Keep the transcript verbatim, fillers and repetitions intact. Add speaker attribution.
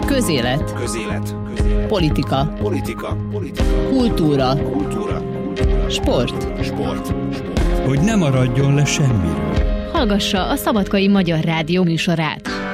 Speaker 1: Közélet.
Speaker 2: Közélet. Közélet.
Speaker 1: Politika.
Speaker 2: Politika. Politika.
Speaker 1: Kultúra.
Speaker 2: Kultúra. Kultúra.
Speaker 1: Sport.
Speaker 2: Sport. Sport.
Speaker 3: Hogy ne maradjon le semmiről.
Speaker 4: Hallgassa a Szabadkai Magyar Rádió műsorát.